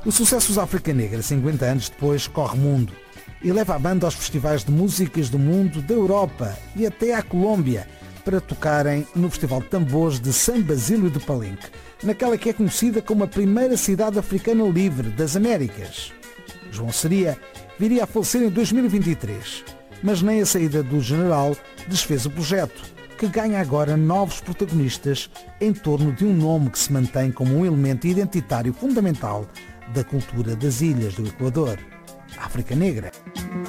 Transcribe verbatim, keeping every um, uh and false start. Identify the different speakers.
Speaker 1: O sucesso da África Negra, cinquenta anos depois, corre mundo e leva a banda aos festivais de músicas do mundo, da Europa e até à Colômbia, para tocarem no Festival de Tambores de São Basílio de Palenque, naquela que é conhecida como a primeira cidade africana livre das Américas. João Seria viria a falecer em dois mil e vinte e três, mas nem a saída do general desfez o projeto, que ganha agora novos protagonistas em torno de um nome que se mantém como um elemento identitário fundamental da cultura das ilhas do Equador, a África Negra.